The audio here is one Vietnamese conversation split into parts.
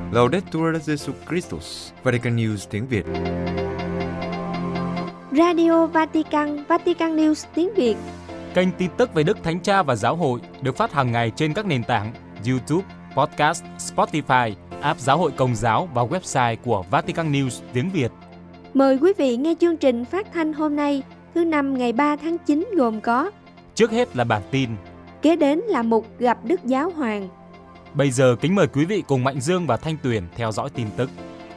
Laudetur Jesus Christus, Vatican News tiếng Việt. Radio Vatican, Vatican News tiếng Việt. Kênh tin tức về Đức Thánh Cha và Giáo hội được phát hàng ngày trên các nền tảng YouTube, Podcast, Spotify, app Giáo hội Công giáo và website của Vatican News tiếng Việt. Mời quý vị nghe chương trình phát thanh hôm nay, thứ Năm ngày 3 tháng 9 gồm có: Trước hết là bản tin, kế đến là mục gặp Đức Giáo Hoàng. Bây giờ kính mời quý vị cùng Mạnh Dương và Thanh Tuyền theo dõi tin tức.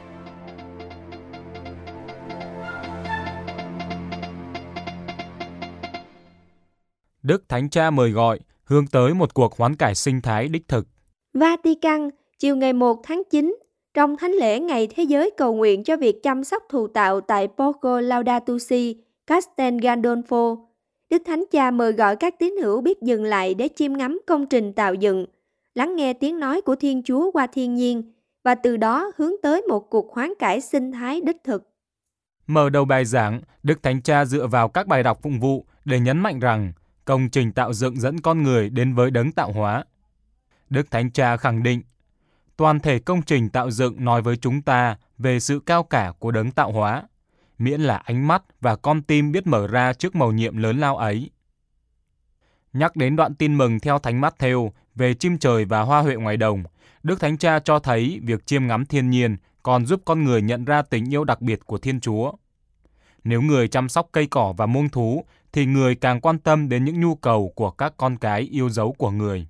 Đức Thánh Cha mời gọi hướng tới một cuộc hoán cải sinh thái đích thực. Vatican, chiều ngày 1 tháng 9, trong thánh lễ Ngày Thế giới cầu nguyện cho việc chăm sóc thụ tạo tại Porco Laudato Si, Castel Gandolfo, Đức Thánh Cha mời gọi các tín hữu biết dừng lại để chiêm ngắm công trình tạo dựng, lắng nghe tiếng nói của Thiên Chúa qua thiên nhiên và từ đó hướng tới một cuộc hoán cải sinh thái đích thực. Mở đầu bài giảng, Đức Thánh Cha dựa vào các bài đọc phụng vụ để nhấn mạnh rằng công trình tạo dựng dẫn con người đến với đấng tạo hóa. Đức Thánh Cha khẳng định, toàn thể công trình tạo dựng nói với chúng ta về sự cao cả của đấng tạo hóa, miễn là ánh mắt và con tim biết mở ra trước mầu nhiệm lớn lao ấy. Nhắc đến đoạn tin mừng theo Thánh Mát-thêu về chim trời và hoa huệ ngoài đồng, Đức Thánh Cha cho thấy việc chiêm ngắm thiên nhiên còn giúp con người nhận ra tình yêu đặc biệt của Thiên Chúa. Nếu người chăm sóc cây cỏ và muông thú, thì người càng quan tâm đến những nhu cầu của các con cái yêu dấu của người.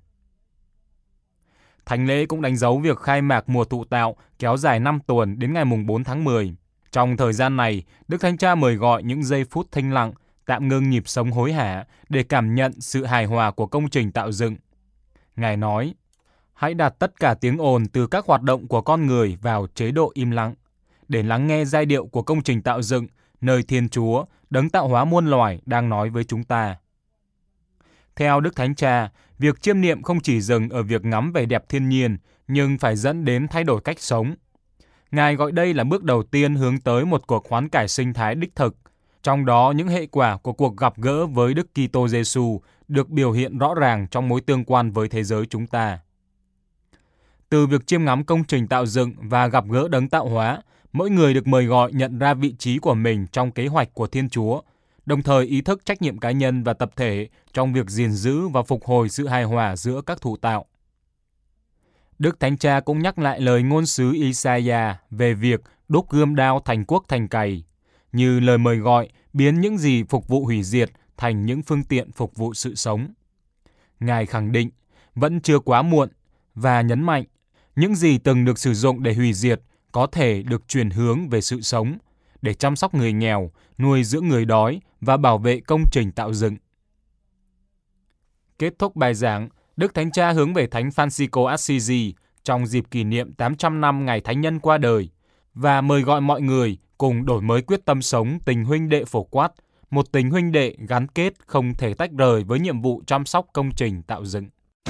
Thánh lễ cũng đánh dấu việc khai mạc mùa thụ tạo kéo dài 5 tuần đến ngày 4 tháng 10. Trong thời gian này, Đức Thánh Cha mời gọi những giây phút thinh lặng, tạm ngưng nhịp sống hối hả để cảm nhận sự hài hòa của công trình tạo dựng. Ngài nói, hãy đặt tất cả tiếng ồn từ các hoạt động của con người vào chế độ im lặng, để lắng nghe giai điệu của công trình tạo dựng, nơi Thiên Chúa, đấng tạo hóa muôn loài đang nói với chúng ta. Theo Đức Thánh Cha, việc chiêm niệm không chỉ dừng ở việc ngắm vẻ đẹp thiên nhiên, nhưng phải dẫn đến thay đổi cách sống. Ngài gọi đây là bước đầu tiên hướng tới một cuộc hoán cải sinh thái đích thực, trong đó những hệ quả của cuộc gặp gỡ với Đức Kitô Giêsu được biểu hiện rõ ràng trong mối tương quan với thế giới chúng ta. Từ việc chiêm ngắm công trình tạo dựng và gặp gỡ đấng tạo hóa, mỗi người được mời gọi nhận ra vị trí của mình trong kế hoạch của Thiên Chúa, đồng thời ý thức trách nhiệm cá nhân và tập thể trong việc gìn giữ và phục hồi sự hài hòa giữa các thụ tạo. Đức Thánh Cha cũng nhắc lại lời ngôn sứ Isaiah về việc đúc gươm đao thành cuốc thành cày, như lời mời gọi biến những gì phục vụ hủy diệt thành những phương tiện phục vụ sự sống. Ngài khẳng định vẫn chưa quá muộn và nhấn mạnh những gì từng được sử dụng để hủy diệt có thể được chuyển hướng về sự sống, để chăm sóc người nghèo, nuôi dưỡng người đói và bảo vệ công trình tạo dựng. Kết thúc bài giảng, Đức Thánh Cha hướng về Thánh Francisco Assisi trong dịp kỷ niệm 800 năm Ngày Thánh Nhân qua đời và mời gọi mọi người cùng đổi mới quyết tâm sống tình huynh đệ phổ quát, một tình huynh đệ gắn kết không thể tách rời với nhiệm vụ chăm sóc công trình tạo dựng.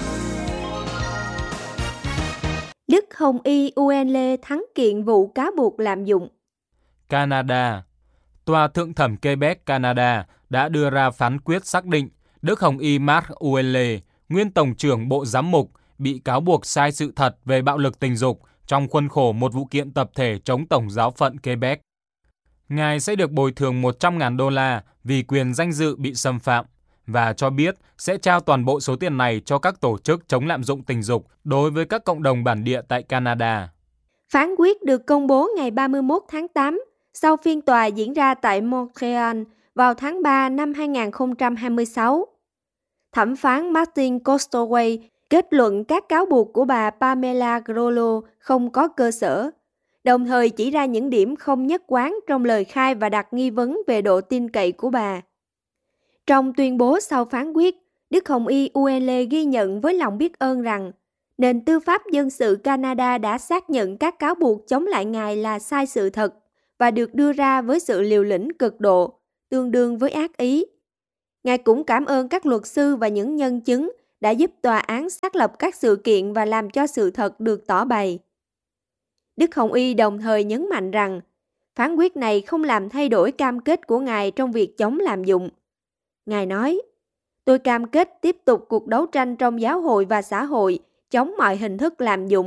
Đức Hồng Y Uenle thắng kiện vụ cáo buộc lạm dụng. Canada. Tòa Thượng thẩm Quebec, Canada đã đưa ra phán quyết xác định Đức Hồng Y Mark Uenle, nguyên Tổng trưởng Bộ Giám mục, bị cáo buộc sai sự thật về bạo lực tình dục trong khuôn khổ một vụ kiện tập thể chống Tổng giáo phận Quebec. Ngài sẽ được bồi thường $100,000 vì quyền danh dự bị xâm phạm và cho biết sẽ trao toàn bộ số tiền này cho các tổ chức chống lạm dụng tình dục đối với các cộng đồng bản địa tại Canada. Phán quyết được công bố ngày 31 tháng 8 sau phiên tòa diễn ra tại Montreal vào tháng 3 năm 2026. Thẩm phán Martin Costaway kết luận các cáo buộc của bà Pamela Grollo không có cơ sở, đồng thời chỉ ra những điểm không nhất quán trong lời khai và đặt nghi vấn về độ tin cậy của bà. Trong tuyên bố sau phán quyết, Đức Hồng Y Uenle ghi nhận với lòng biết ơn rằng nền tư pháp dân sự Canada đã xác nhận các cáo buộc chống lại Ngài là sai sự thật và được đưa ra với sự liều lĩnh cực độ, tương đương với ác ý. Ngài cũng cảm ơn các luật sư và những nhân chứng đã giúp tòa án xác lập các sự kiện và làm cho sự thật được tỏ bày. Đức Hồng Y đồng thời nhấn mạnh rằng phán quyết này không làm thay đổi cam kết của Ngài trong việc chống lạm dụng. Ngài nói, tôi cam kết tiếp tục cuộc đấu tranh trong giáo hội và xã hội chống mọi hình thức lạm dụng,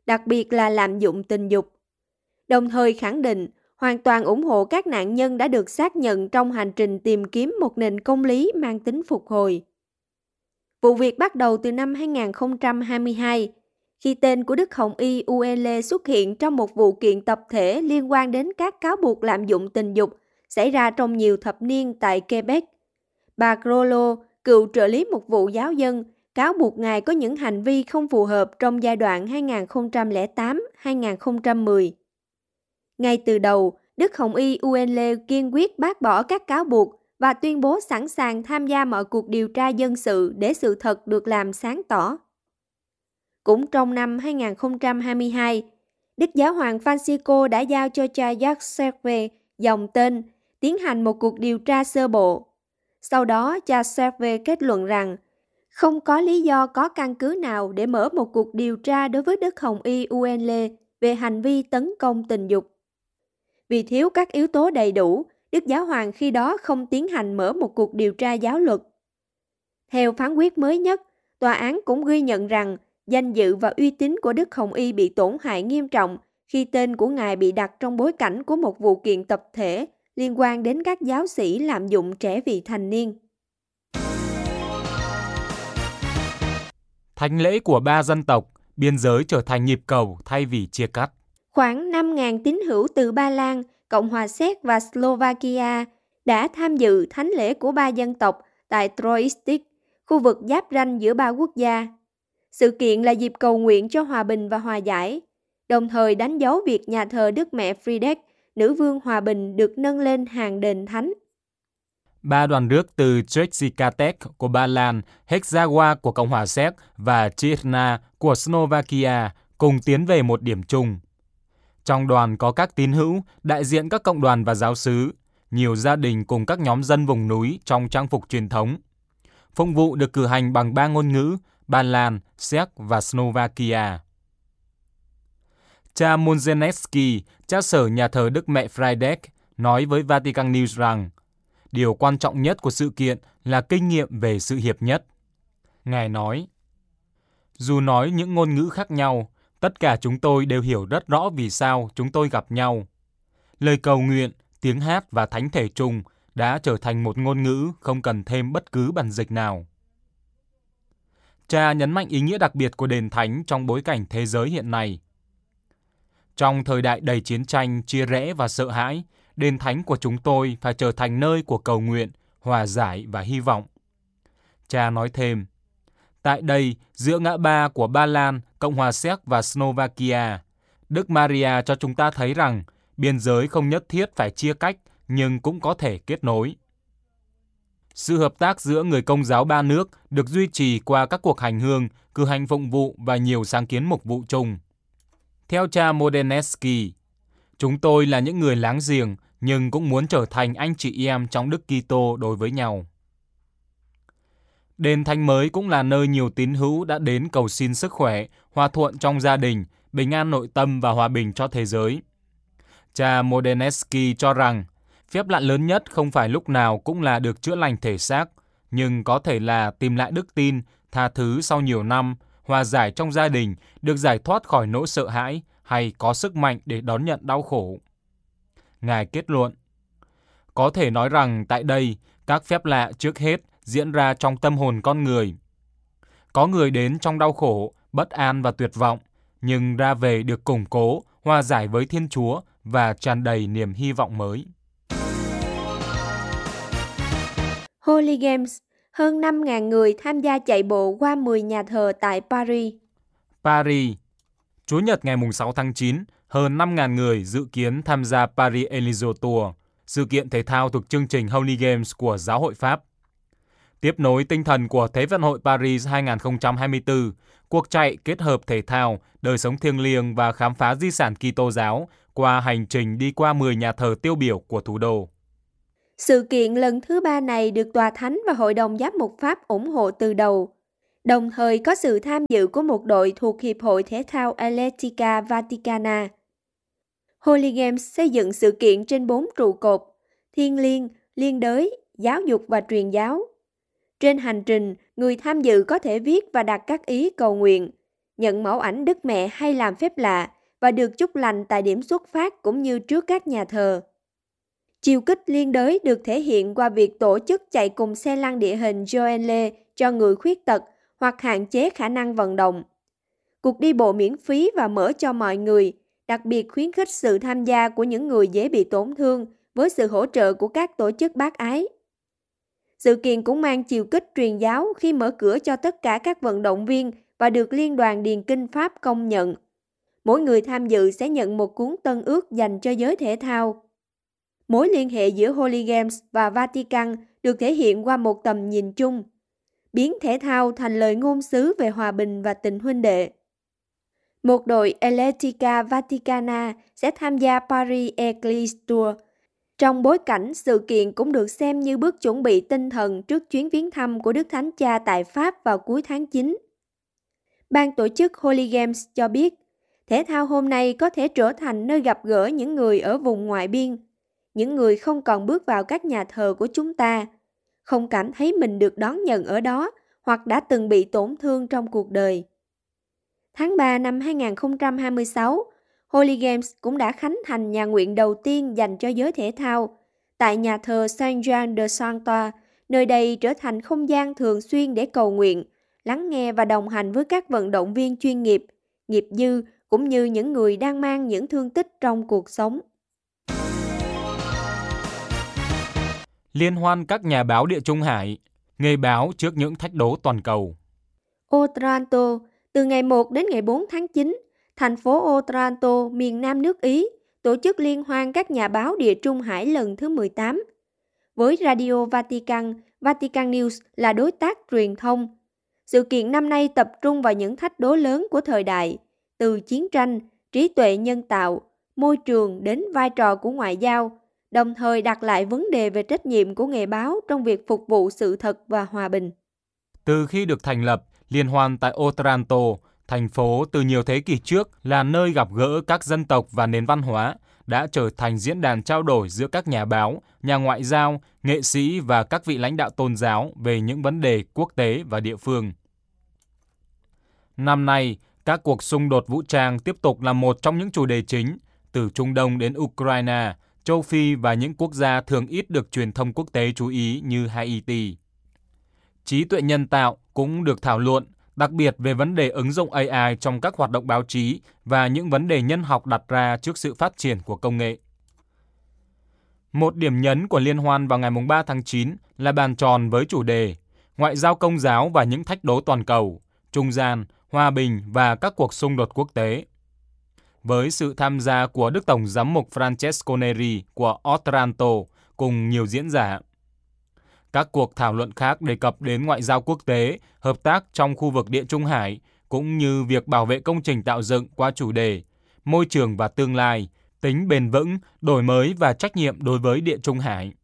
đặc biệt là lạm dụng tình dục. Đồng thời khẳng định hoàn toàn ủng hộ các nạn nhân đã được xác nhận trong hành trình tìm kiếm một nền công lý mang tính phục hồi. Vụ việc bắt đầu từ năm 2022, khi tên của Đức Hồng Y Uele xuất hiện trong một vụ kiện tập thể liên quan đến các cáo buộc lạm dụng tình dục xảy ra trong nhiều thập niên tại Quebec. Bà Grollo, cựu trợ lý một vụ giáo dân, cáo buộc Ngài có những hành vi không phù hợp trong giai đoạn 2008-2010. Ngay từ đầu, Đức Hồng Y Uele kiên quyết bác bỏ các cáo buộc và tuyên bố sẵn sàng tham gia mọi cuộc điều tra dân sự để sự thật được làm sáng tỏ. Cũng trong năm 2022, Đức Giáo hoàng Francisco đã giao cho cha Jacques Servet dòng tên tiến hành một cuộc điều tra sơ bộ. Sau đó, cha Servet kết luận rằng không có lý do có căn cứ nào để mở một cuộc điều tra đối với Đức Hồng Y Uele về hành vi tấn công tình dục. Vì thiếu các yếu tố đầy đủ, Đức Giáo hoàng khi đó không tiến hành mở một cuộc điều tra giáo luật. Theo phán quyết mới nhất, tòa án cũng ghi nhận rằng danh dự và uy tín của Đức Hồng Y bị tổn hại nghiêm trọng khi tên của Ngài bị đặt trong bối cảnh của một vụ kiện tập thể liên quan đến các giáo sĩ lạm dụng trẻ vị thành niên. Thánh lễ của 3 dân tộc, biên giới trở thành nhịp cầu thay vì chia cắt. Khoảng 5.000 tín hữu từ Ba Lan, Cộng hòa Séc và Slovakia đã tham dự thánh lễ của 3 dân tộc tại Troistic, khu vực giáp ranh giữa 3 quốc gia. Sự kiện là dịp cầu nguyện cho hòa bình và hòa giải, đồng thời đánh dấu việc nhà thờ Đức Mẹ Friedeck, nữ vương hòa bình được nâng lên hàng đền thánh. 3 đoàn rước từ Trzeskatek của Ba Lan, Hexawa của Cộng hòa Séc và Čirna của Slovakia cùng tiến về một điểm chung. Trong đoàn có các tín hữu, đại diện các cộng đoàn và giáo xứ, nhiều gia đình cùng các nhóm dân vùng núi trong trang phục truyền thống. Phụng vụ được cử hành bằng 3 ngôn ngữ, Ba Lan, Séc và Slovakia. Cha Munzenevsky, cha sở nhà thờ Đức Mẹ Friedeck, nói với Vatican News rằng điều quan trọng nhất của sự kiện là kinh nghiệm về sự hiệp nhất. Ngài nói, dù nói những ngôn ngữ khác nhau, tất cả chúng tôi đều hiểu rất rõ vì sao chúng tôi gặp nhau. Lời cầu nguyện, tiếng hát và thánh thể chung đã trở thành một ngôn ngữ không cần thêm bất cứ bản dịch nào. Cha nhấn mạnh ý nghĩa đặc biệt của đền thánh trong bối cảnh thế giới hiện nay. Trong thời đại đầy chiến tranh, chia rẽ và sợ hãi, đền thánh của chúng tôi phải trở thành nơi của cầu nguyện, hòa giải và hy vọng. Cha nói thêm, tại đây, giữa ngã ba của Ba Lan, Cộng hòa Séc và Slovakia, Đức Maria cho chúng ta thấy rằng biên giới không nhất thiết phải chia cách nhưng cũng có thể kết nối. Sự hợp tác giữa người Công giáo 3 nước được duy trì qua các cuộc hành hương, cử hành phụng vụ và nhiều sáng kiến mục vụ chung. Theo cha Modenesky, chúng tôi là những người láng giềng nhưng cũng muốn trở thành anh chị em trong Đức Kitô đối với nhau. Đền thánh mới cũng là nơi nhiều tín hữu đã đến cầu xin sức khỏe, hòa thuận trong gia đình, bình an nội tâm và hòa bình cho thế giới. Cha Modenesky cho rằng, phép lạ lớn nhất không phải lúc nào cũng là được chữa lành thể xác, nhưng có thể là tìm lại đức tin, tha thứ sau nhiều năm, hòa giải trong gia đình, được giải thoát khỏi nỗi sợ hãi hay có sức mạnh để đón nhận đau khổ. Ngài kết luận, có thể nói rằng tại đây, các phép lạ trước hết diễn ra trong tâm hồn con người. Có người đến trong đau khổ, bất an và tuyệt vọng, nhưng ra về được củng cố, hòa giải với Thiên Chúa và tràn đầy niềm hy vọng mới. Holy Games, hơn 5.000 người tham gia chạy bộ qua 10 nhà thờ tại Paris. Paris, Chủ nhật ngày 6 tháng 9, hơn 5.000 người dự kiến tham gia Paris Elysée Tour, sự kiện thể thao thuộc chương trình Holy Games của Giáo hội Pháp. Tiếp nối tinh thần của Thế vận hội Paris 2024, cuộc chạy kết hợp thể thao, đời sống thiêng liêng và khám phá di sản Kitô giáo qua hành trình đi qua 10 nhà thờ tiêu biểu của thủ đô. Sự kiện lần thứ 3 này được Tòa Thánh và Hội đồng Giám mục Pháp ủng hộ từ đầu, đồng thời có sự tham dự của một đội thuộc Hiệp hội Thể thao Atletica Vaticana. Holy Games xây dựng sự kiện trên 4 trụ cột: thiêng liêng, liên đới, giáo dục và truyền giáo. Trên hành trình, người tham dự có thể viết và đặt các ý cầu nguyện, nhận mẫu ảnh Đức Mẹ hay làm phép lạ và được chúc lành tại điểm xuất phát cũng như trước các nhà thờ. Chiêu kích liên đới được thể hiện qua việc tổ chức chạy cùng xe lăn địa hình Joelle cho người khuyết tật hoặc hạn chế khả năng vận động. Cuộc đi bộ miễn phí và mở cho mọi người, đặc biệt khuyến khích sự tham gia của những người dễ bị tổn thương với sự hỗ trợ của các tổ chức bác ái. Sự kiện cũng mang chiều kích truyền giáo khi mở cửa cho tất cả các vận động viên và được Liên đoàn Điền Kinh Pháp công nhận. Mỗi người tham dự sẽ nhận một cuốn tân ước dành cho giới thể thao. Mối liên hệ giữa Holy Games và Vatican được thể hiện qua một tầm nhìn chung, biến thể thao thành lời ngôn sứ về hòa bình và tình huynh đệ. Một đội Atletica Vaticana sẽ tham gia Paris Eclipse Tour. Trong bối cảnh, sự kiện cũng được xem như bước chuẩn bị tinh thần trước chuyến viếng thăm của Đức Thánh Cha tại Pháp vào cuối tháng 9. Ban tổ chức Holy Games cho biết, thể thao hôm nay có thể trở thành nơi gặp gỡ những người ở vùng ngoại biên, những người không còn bước vào các nhà thờ của chúng ta, không cảm thấy mình được đón nhận ở đó hoặc đã từng bị tổn thương trong cuộc đời. Tháng 3 năm 2026, Holy Games cũng đã khánh thành nhà nguyện đầu tiên dành cho giới thể thao tại nhà thờ Saint Jean de Santa. Nơi đây trở thành không gian thường xuyên để cầu nguyện, lắng nghe và đồng hành với các vận động viên chuyên nghiệp, nghiệp dư cũng như những người đang mang những thương tích trong cuộc sống. Liên hoan các nhà báo Địa Trung Hải, nghề báo trước những thách đố toàn cầu. Otranto, từ ngày 1 đến ngày 4 tháng 9, thành phố Otranto, miền Nam nước Ý, tổ chức liên hoan các nhà báo Địa Trung Hải lần thứ 18. Với Radio Vatican, Vatican News là đối tác truyền thông. Sự kiện năm nay tập trung vào những thách đố lớn của thời đại, từ chiến tranh, trí tuệ nhân tạo, môi trường đến vai trò của ngoại giao, đồng thời đặt lại vấn đề về trách nhiệm của nghề báo trong việc phục vụ sự thật và hòa bình. Từ khi được thành lập, liên hoan tại Otranto, thành phố từ nhiều thế kỷ trước là nơi gặp gỡ các dân tộc và nền văn hóa, đã trở thành diễn đàn trao đổi giữa các nhà báo, nhà ngoại giao, nghệ sĩ và các vị lãnh đạo tôn giáo về những vấn đề quốc tế và địa phương. Năm nay, các cuộc xung đột vũ trang tiếp tục là một trong những chủ đề chính, từ Trung Đông đến Ukraine, châu Phi và những quốc gia thường ít được truyền thông quốc tế chú ý như Haiti. Trí tuệ nhân tạo cũng được thảo luận, đặc biệt về vấn đề ứng dụng AI trong các hoạt động báo chí và những vấn đề nhân học đặt ra trước sự phát triển của công nghệ. Một điểm nhấn của liên hoan vào ngày 3 tháng 9 là bàn tròn với chủ đề Ngoại giao công giáo và những thách đố toàn cầu, trung gian, hòa bình và các cuộc xung đột quốc tế. Với sự tham gia của Đức Tổng Giám mục Francesco Neri của Otranto cùng nhiều diễn giả. Các cuộc thảo luận khác đề cập đến ngoại giao quốc tế, hợp tác trong khu vực Địa Trung Hải, cũng như việc bảo vệ công trình tạo dựng qua chủ đề môi trường và tương lai, tính bền vững, đổi mới và trách nhiệm đối với Địa Trung Hải.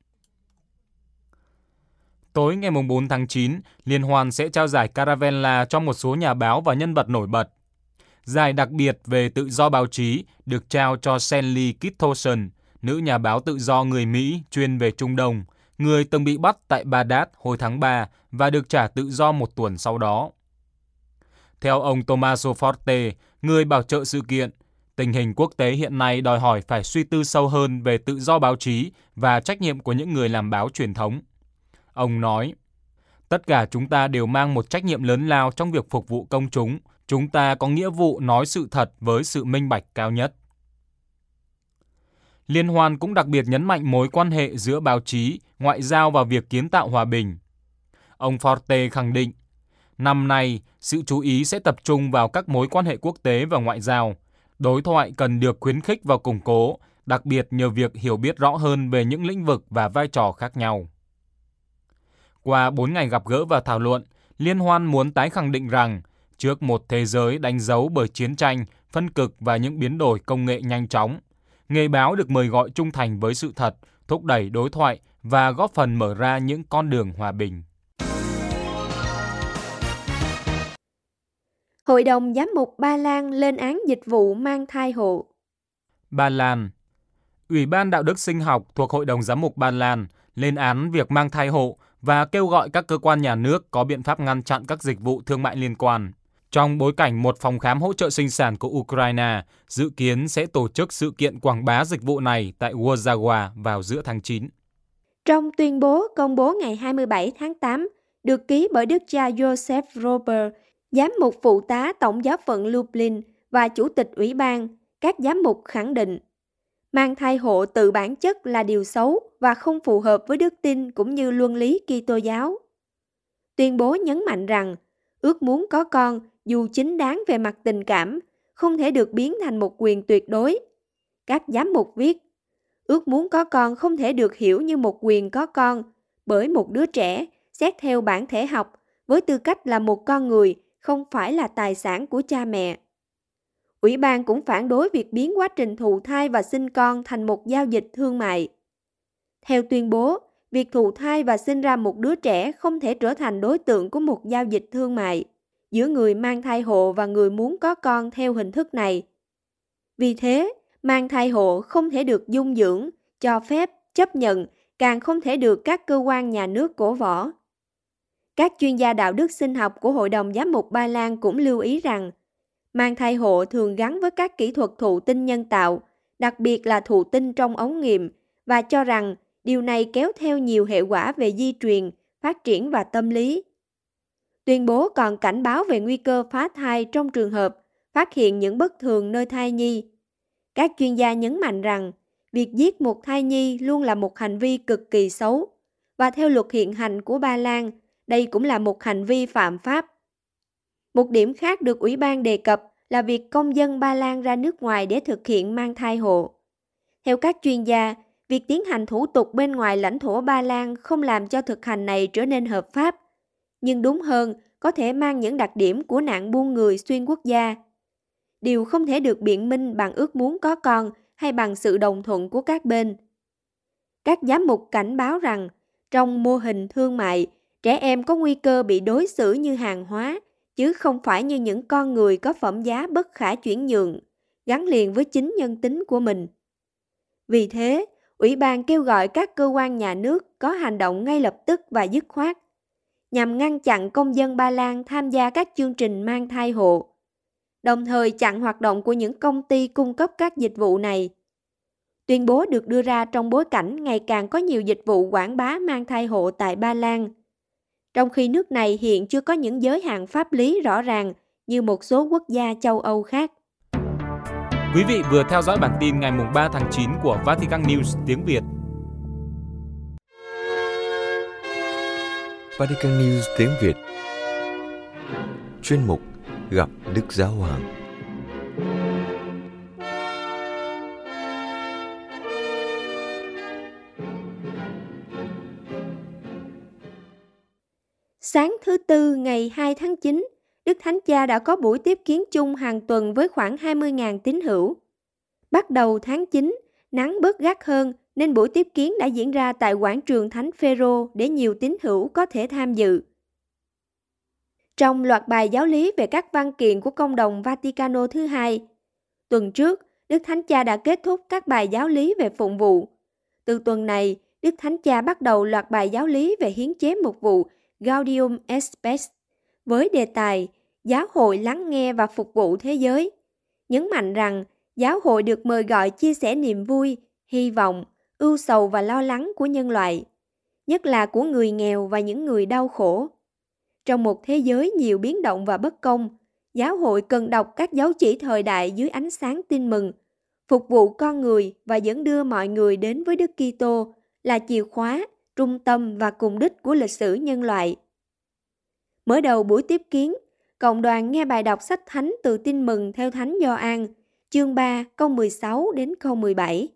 Tối ngày 4 tháng 9, liên hoan sẽ trao giải Caravella cho một số nhà báo và nhân vật nổi bật. Giải đặc biệt về tự do báo chí được trao cho Sally Kittoson, nữ nhà báo tự do người Mỹ chuyên về Trung Đông, người từng bị bắt tại Baghdad hồi tháng 3 và được trả tự do một tuần sau đó. Theo ông Tommaso Forte, người bảo trợ sự kiện, tình hình quốc tế hiện nay đòi hỏi phải suy tư sâu hơn về tự do báo chí và trách nhiệm của những người làm báo truyền thống. Ông nói, tất cả chúng ta đều mang một trách nhiệm lớn lao trong việc phục vụ công chúng. Chúng ta có nghĩa vụ nói sự thật với sự minh bạch cao nhất. Liên hoan cũng đặc biệt nhấn mạnh mối quan hệ giữa báo chí, ngoại giao và việc kiến tạo hòa bình. Ông Forte khẳng định, năm nay, sự chú ý sẽ tập trung vào các mối quan hệ quốc tế và ngoại giao. Đối thoại cần được khuyến khích và củng cố, đặc biệt nhờ việc hiểu biết rõ hơn về những lĩnh vực và vai trò khác nhau. Qua 4 ngày gặp gỡ và thảo luận, liên hoan muốn tái khẳng định rằng, trước một thế giới đánh dấu bởi chiến tranh, phân cực và những biến đổi công nghệ nhanh chóng, nghề báo được mời gọi trung thành với sự thật, thúc đẩy đối thoại và góp phần mở ra những con đường hòa bình. Hội đồng Giám mục Ba Lan lên án dịch vụ mang thai hộ. Ba Lan. Ủy ban Đạo đức Sinh học thuộc Hội đồng Giám mục Ba Lan lên án việc mang thai hộ và kêu gọi các cơ quan nhà nước có biện pháp ngăn chặn các dịch vụ thương mại liên quan. Trong bối cảnh một phòng khám hỗ trợ sinh sản của Ukraine dự kiến sẽ tổ chức sự kiện quảng bá dịch vụ này tại Warsaw vào giữa tháng 9. Trong tuyên bố công bố ngày 27 tháng 8, được ký bởi đức cha Joseph Robert, giám mục phụ tá Tổng giáo phận Lublin và chủ tịch ủy ban, các giám mục khẳng định mang thai hộ từ bản chất là điều xấu và không phù hợp với đức tin cũng như luân lý Kitô giáo. Tuyên bố nhấn mạnh rằng ước muốn có con dù chính đáng về mặt tình cảm không thể được biến thành một quyền tuyệt đối. Các giám mục viết, ước muốn có con không thể được hiểu như một quyền có con bởi một đứa trẻ xét theo bản thể học với tư cách là một con người không phải là tài sản của cha mẹ. Ủy ban cũng phản đối việc biến quá trình thụ thai và sinh con thành một giao dịch thương mại. Theo tuyên bố, việc thụ thai và sinh ra một đứa trẻ không thể trở thành đối tượng của một giao dịch thương mại giữa người mang thai hộ và người muốn có con theo hình thức này. Vì thế, mang thai hộ không thể được dung dưỡng, cho phép, chấp nhận, càng không thể được các cơ quan nhà nước cổ võ. Các chuyên gia đạo đức sinh học của Hội đồng Giám mục Ba Lan cũng lưu ý rằng mang thai hộ thường gắn với các kỹ thuật thụ tinh nhân tạo, đặc biệt là thụ tinh trong ống nghiệm, và cho rằng điều này kéo theo nhiều hệ quả về di truyền, phát triển và tâm lý. Tuyên bố còn cảnh báo về nguy cơ phá thai trong trường hợp phát hiện những bất thường nơi thai nhi. Các chuyên gia nhấn mạnh rằng việc giết một thai nhi luôn là một hành vi cực kỳ xấu, và theo luật hiện hành của Ba Lan, đây cũng là một hành vi phạm pháp. Một điểm khác được Ủy ban đề cập là việc công dân Ba Lan ra nước ngoài để thực hiện mang thai hộ. Theo các chuyên gia, việc tiến hành thủ tục bên ngoài lãnh thổ Ba Lan không làm cho thực hành này trở nên hợp pháp, nhưng đúng hơn có thể mang những đặc điểm của nạn buôn người xuyên quốc gia. Điều không thể được biện minh bằng ước muốn có con hay bằng sự đồng thuận của các bên. Các giám mục cảnh báo rằng trong mô hình thương mại, trẻ em có nguy cơ bị đối xử như hàng hóa, chứ không phải như những con người có phẩm giá bất khả chuyển nhượng, gắn liền với chính nhân tính của mình. Vì thế, Ủy ban kêu gọi các cơ quan nhà nước có hành động ngay lập tức và dứt khoát, nhằm ngăn chặn công dân Ba Lan tham gia các chương trình mang thai hộ, đồng thời chặn hoạt động của những công ty cung cấp các dịch vụ này. Tuyên bố được đưa ra trong bối cảnh ngày càng có nhiều dịch vụ quảng bá mang thai hộ tại Ba Lan, trong khi nước này hiện chưa có những giới hạn pháp lý rõ ràng như một số quốc gia châu Âu khác. Quý vị vừa theo dõi bản tin ngày 3 tháng 9 của Vatican News tiếng Việt. Vatican News tiếng Việt. Chuyên mục Gặp Đức Giáo Hoàng. Sáng thứ Tư ngày 2 tháng 9, Đức Thánh Cha đã có buổi tiếp kiến chung hàng tuần với khoảng 20.000 tín hữu. Bắt đầu tháng 9, nắng bớt gắt hơn nên buổi tiếp kiến đã diễn ra tại quảng trường Thánh Phêrô để nhiều tín hữu có thể tham dự. Trong loạt bài giáo lý về các văn kiện của Công đồng Vaticano thứ hai, tuần trước, Đức Thánh Cha đã kết thúc các bài giáo lý về phụng vụ. Từ tuần này, Đức Thánh Cha bắt đầu loạt bài giáo lý về hiến chế mục vụ Gaudium et Spes với đề tài Giáo hội lắng nghe và phục vụ thế giới, nhấn mạnh rằng giáo hội được mời gọi chia sẻ niềm vui, hy vọng, ưu sầu và lo lắng của nhân loại, nhất là của người nghèo và những người đau khổ. Trong một thế giới nhiều biến động và bất công, giáo hội cần đọc các dấu chỉ thời đại dưới ánh sáng tin mừng, phục vụ con người và dẫn đưa mọi người đến với Đức Kitô là chìa khóa, trung tâm và cùng đích của lịch sử nhân loại. Mở đầu buổi tiếp kiến, cộng đoàn nghe bài đọc sách thánh từ Tin mừng theo Thánh Gioan, chương 3, câu 16 đến câu 17.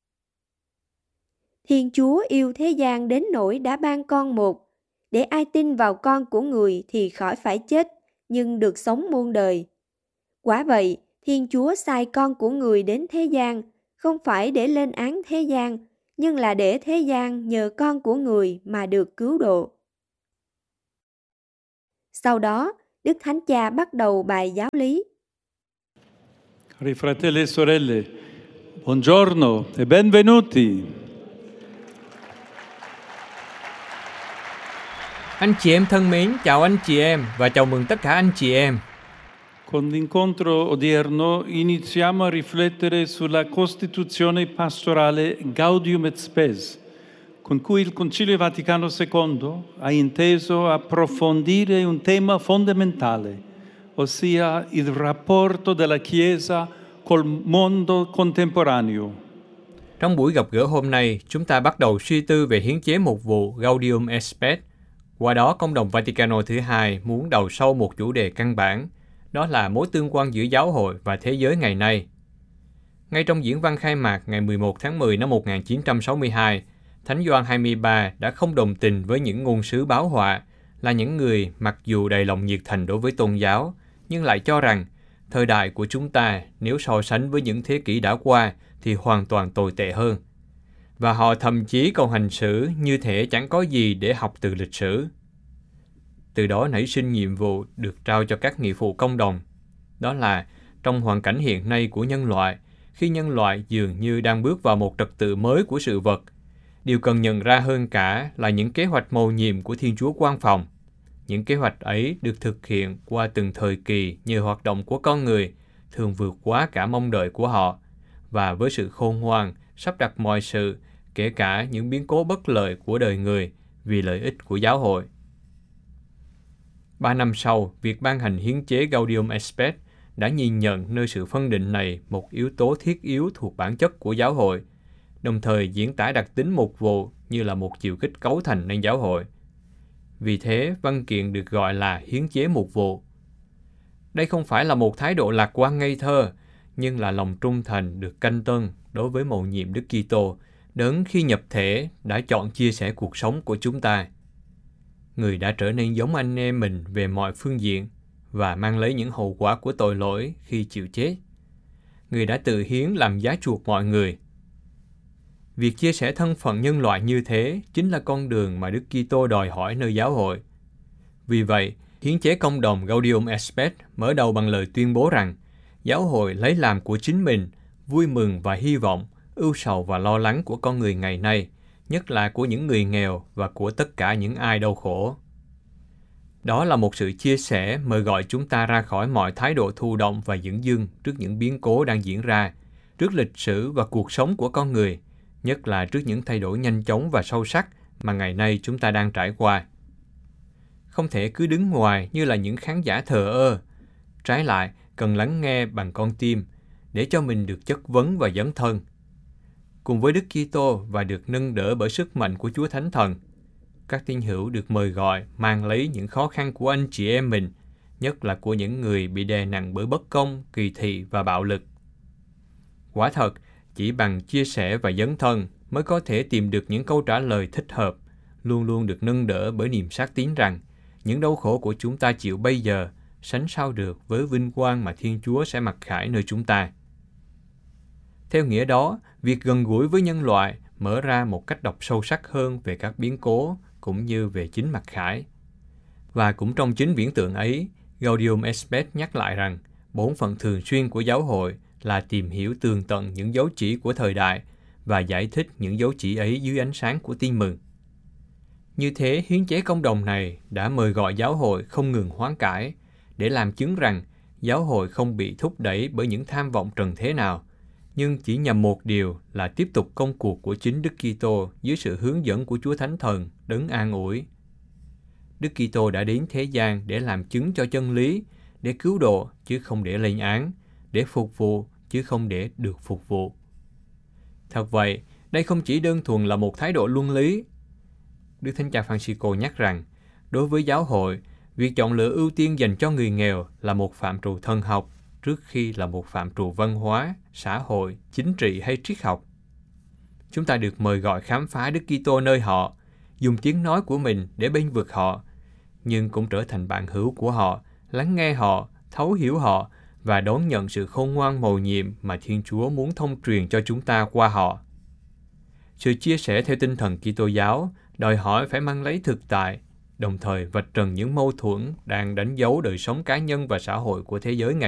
Thiên Chúa yêu thế gian đến nỗi đã ban con một, để ai tin vào con của người thì khỏi phải chết, nhưng được sống muôn đời. Quả vậy, Thiên Chúa sai con của người đến thế gian, không phải để lên án thế gian, nhưng là để thế gian nhờ con của người mà được cứu độ. Sau đó, Đức Thánh Cha bắt đầu bài giáo lý. Cari fratelli e sorelle, buongiorno e benvenuti. Anh chị em thân mến, chào anh chị em và chào mừng tất cả anh chị em. Con l'incontro odierno iniziamo a riflettere sulla Costituzione pastorale Gaudium et Spes, con cui il Concilio Vaticano II ha inteso approfondire un tema fondamentale, ossia il rapporto della Chiesa col mondo contemporaneo. Trong buổi gặp gỡ hôm nay, chúng ta bắt đầu suy tư về hiến chế mục vụ Gaudium et Spes. Qua đó, Công đồng Vaticano thứ hai muốn đầu sâu một chủ đề căn bản, đó là mối tương quan giữa giáo hội và thế giới ngày nay. Ngay trong diễn văn khai mạc ngày 11 tháng 10 năm 1962, Thánh Gioan 23 đã không đồng tình với những ngôn sứ báo họa là những người mặc dù đầy lòng nhiệt thành đối với tôn giáo, nhưng lại cho rằng thời đại của chúng ta nếu so sánh với những thế kỷ đã qua thì hoàn toàn tồi tệ hơn. Và họ thậm chí còn hành xử như thể chẳng có gì để học từ lịch sử. Từ đó nảy sinh nhiệm vụ được trao cho các nghị phụ công đồng. Đó là, trong hoàn cảnh hiện nay của nhân loại, khi nhân loại dường như đang bước vào một trật tự mới của sự vật, điều cần nhận ra hơn cả là những kế hoạch mầu nhiệm của Thiên Chúa quan phòng. Những kế hoạch ấy được thực hiện qua từng thời kỳ nhờ hoạt động của con người, thường vượt quá cả mong đợi của họ, và với sự khôn ngoan, sắp đặt mọi sự, kể cả những biến cố bất lợi của đời người, vì lợi ích của giáo hội. 3 năm sau, việc ban hành hiến chế Gaudium et Spes đã nhìn nhận nơi sự phân định này một yếu tố thiết yếu thuộc bản chất của giáo hội, đồng thời diễn tả đặc tính mục vụ như là một chiều kích cấu thành nên giáo hội. Vì thế, văn kiện được gọi là hiến chế mục vụ. Đây không phải là một thái độ lạc quan ngây thơ, nhưng là lòng trung thành được canh tân đối với mầu nhiệm Đức Kitô, đấng khi nhập thể đã chọn chia sẻ cuộc sống của chúng ta. Người đã trở nên giống anh em mình về mọi phương diện và mang lấy những hậu quả của tội lỗi khi chịu chết. Người đã tự hiến làm giá chuộc mọi người. Việc chia sẻ thân phận nhân loại như thế chính là con đường mà Đức Kitô đòi hỏi nơi giáo hội. Vì vậy, hiến chế công đồng Gaudium et Spes mở đầu bằng lời tuyên bố rằng giáo hội lấy làm của chính mình vui mừng và hy vọng, ưu sầu và lo lắng của con người ngày nay, nhất là của những người nghèo và của tất cả những ai đau khổ. Đó là một sự chia sẻ mời gọi chúng ta ra khỏi mọi thái độ thụ động và dửng dưng trước những biến cố đang diễn ra, trước lịch sử và cuộc sống của con người, nhất là trước những thay đổi nhanh chóng và sâu sắc mà ngày nay chúng ta đang trải qua. Không thể cứ đứng ngoài như là những khán giả thờ ơ. Trái lại, cần lắng nghe bằng con tim để cho mình được chất vấn và dấn thân. Cùng với Đức Kitô và được nâng đỡ bởi sức mạnh của Chúa Thánh Thần, các tín hữu được mời gọi mang lấy những khó khăn của anh chị em mình, nhất là của những người bị đè nặng bởi bất công, kỳ thị và bạo lực. Quả thật, chỉ bằng chia sẻ và dấn thân mới có thể tìm được những câu trả lời thích hợp, luôn luôn được nâng đỡ bởi niềm xác tín rằng những đau khổ của chúng ta chịu bây giờ sánh sao được với vinh quang mà Thiên Chúa sẽ mặc khải nơi chúng ta. Theo nghĩa đó, việc gần gũi với nhân loại mở ra một cách đọc sâu sắc hơn về các biến cố cũng như về chính mặc khải. Và cũng trong chính viễn tượng ấy, Gaudium et Spes nhắc lại rằng bổn phận thường xuyên của giáo hội là tìm hiểu tường tận những dấu chỉ của thời đại và giải thích những dấu chỉ ấy dưới ánh sáng của tin mừng. Như thế, hiến chế công đồng này đã mời gọi giáo hội không ngừng hoán cải để làm chứng rằng giáo hội không bị thúc đẩy bởi những tham vọng trần thế nào, nhưng chỉ nhằm một điều là tiếp tục công cuộc của chính Đức Kitô dưới sự hướng dẫn của Chúa Thánh Thần đấng an ủi. Đức Kitô đã đến thế gian để làm chứng cho chân lý, để cứu độ chứ không để lên án, để phục vụ chứ không để được phục vụ. Thật vậy, đây không chỉ đơn thuần là một thái độ luân lý. Đức Thánh Cha Francisco nhắc rằng, đối với giáo hội, việc chọn lựa ưu tiên dành cho người nghèo là một phạm trù thần học trước khi là một phạm trù văn hóa, xã hội, chính trị hay triết học. Chúng ta được mời gọi khám phá Đức Kitô nơi họ, dùng tiếng nói của mình để bênh vực họ, nhưng cũng trở thành bạn hữu của họ, lắng nghe họ, thấu hiểu họ và đón nhận sự khôn ngoan mầu nhiệm mà Thiên Chúa muốn thông truyền cho chúng ta qua họ. Sự chia sẻ theo tinh thần Kitô giáo đòi hỏi phải mang lấy thực tại, đồng thời vạch trần những mâu thuẫn đang đánh dấu đời sống cá nhân và xã hội của thế giới ngày